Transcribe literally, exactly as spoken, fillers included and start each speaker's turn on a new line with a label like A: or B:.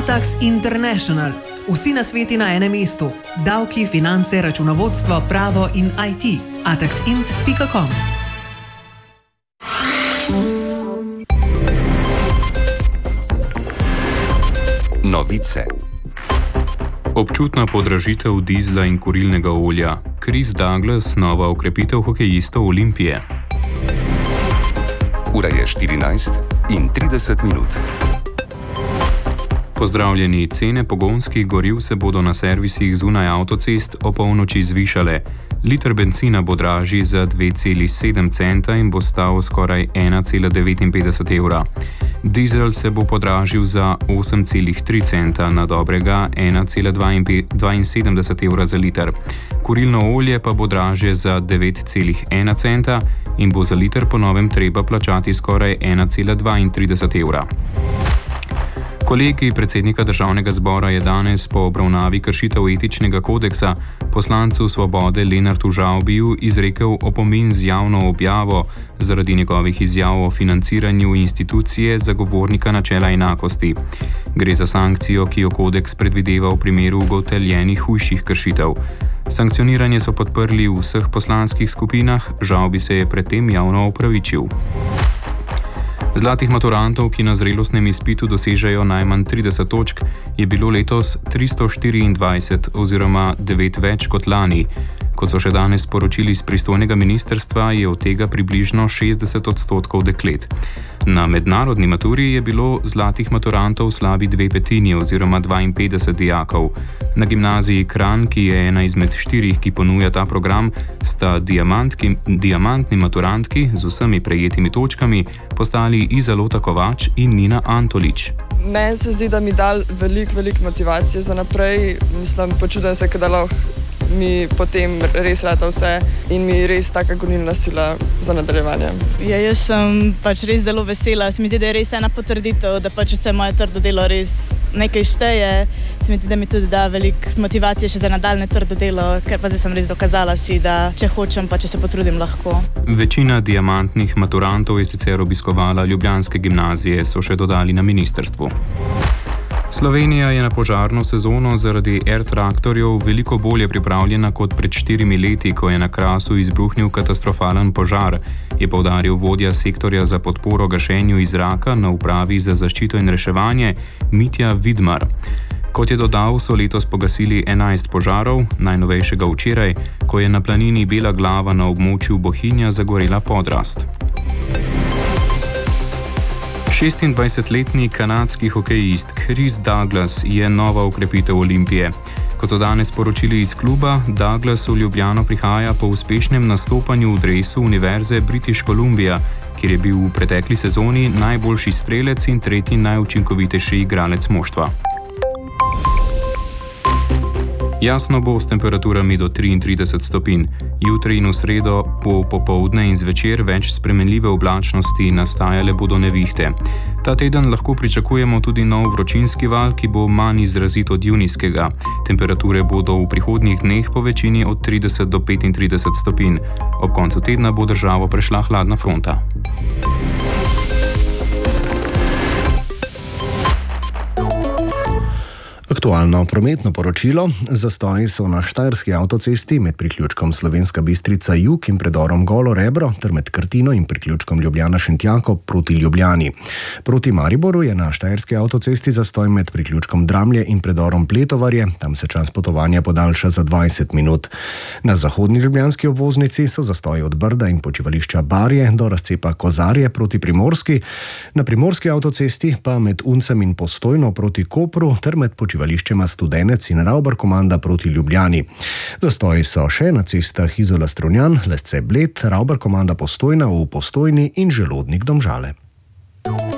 A: Atax International. Vsi nasveti na enem mestu. Davki, finance, računovodstvo, pravo in I T. atax int pika com.
B: Novice.
C: Občutna podražitev dizla in kurilnega olja. Chris Douglas, nova okrepitev hokejistov Olimpije.
B: Ura je štirinajst in trideset minut.
C: Pozdravljeni, cene pogonskih goriv se bodo na servisih zunaj avtocest o polnoči zvišale. Liter bencina bo dražji za dve celi sedem centa in bo stal skoraj ena cela devetinpetdeset evra. Dizel se bo podražil za osem cela tri centa na dobrega ena cela dvainsedemdeset evra za liter. Kurilno olje pa bo dražje za devet cela ena centa in bo za liter po novem treba plačati skoraj ena cela dvaintrideset evra. Kolegij predsednika državnega zbora je danes po obravnavi kršitev etičnega kodeksa poslancu Svobode Lenartu Žavbiju izrekel opomin z javno objavo zaradi njegovih izjav o financiranju institucije zagovornika načela enakosti. Gre za sankcijo, ki jo kodeks predvideva v primeru ugotovljenih hujših kršitev. Sankcioniranje so podprli v vseh poslanskih skupinah, Žavbi se je predtem javno opravičil. Zlatih maturantov, ki na zrelostnem izpitu dosežejo najmanj trideset točk, je bilo letos tristo štiriindvajset oziroma devet več kot lani. Kot so še danes sporočili iz pristojnega ministrstva, je od tega približno šestdeset odstotkov deklet. Na mednarodni maturi je bilo zlatih maturantov slabi dve petini oziroma dvainpetdeset dijakov. Na gimnaziji Kranj, ki je ena izmed štirih, ki ponuja ta program, sta diamantki, diamantni maturantki z vsemi prejetimi točkami postali Izalota Kovač in Nina Antolič.
D: Meni se zdi, da mi dal veliko, veliko motivacije za naprej. Mislim, počutim se, da lahko mi potem res rata vse in mi res taka gonilna sila za nadaljevanje.
E: Ja, jaz sem pač res zelo vesela. Se mi zdi, da je res ena potrditev, da pač vse moje trdo delo res nekaj šteje. Se mi zdi, da mi tudi da veliko motivacije še za nadaljne trdo delo, ker pa zdaj sem res dokazala si, da če hočem, pa če se potrudim, lahko.
C: Večina diamantnih maturantov je sicer obiskovala ljubljanske gimnazije, so še dodali na ministrstvu. Slovenija je na požarno sezono zaradi air traktorjev veliko bolje pripravljena kot pred štirimi leti, ko je na Krasu izbruhnil katastrofalen požar, je poudaril vodja sektorja za podporo gašenju iz zraka na upravi za zaščito in reševanje Mitja Vidmar. Kot je dodal, so letos pogasili enajst požarov, najnovejšega včeraj, ko je na planini Bela Glava na območju Bohinja zagorela podrast. šestindvajsetletni kanadski hokejist Chris Douglas je nova okrepitev Olimpije. Kot so danes sporočili iz kluba, Douglas v Ljubljano prihaja po uspešnem nastopanju v dresu Univerze British Columbia, kjer je bil v pretekli sezoni najboljši strelec in tretji najučinkovitejši igralec moštva. Jasno bo s temperaturami do triintrideset stopinj. Jutri in v sredo bo popoldne in zvečer več spremenljive oblačnosti, nastajale bodo nevihte. Ta teden lahko pričakujemo tudi nov vročinski val, ki bo manj izrazit od junijskega. Temperature bodo v prihodnjih dneh po večini od trideset do petintrideset stopinj. Ob koncu tedna bo državo prešla hladna fronta.
F: Aktualno prometno poročilo. Zastoji so na Štajerski avtocesti med priključkom Slovenska Bistrica jug in predorom Golo Rebro ter med Krtino in priključkom Ljubljana Šentjakov proti Ljubljani. Proti Mariboru je na Štajerski avtocesti zastoj med priključkom Dramlje in predorom Pletovarje. Tam se čas potovanja podaljša za dvajset minut. Na zahodni ljubljanski obvoznici so zastoji od Brda in počivališča Barje do razcepa Kozarje proti Primorski. Na primorski avtocesti pa med Uncem in Postojno proti Kopru ter med počivališčem Studenec in Ravbar komanda proti Ljubljani. Zastoji so še na cestah Izola Strunjan, Lesce Bled, Ravbar komanda Postojna v Postojni in Želodnik Domžale.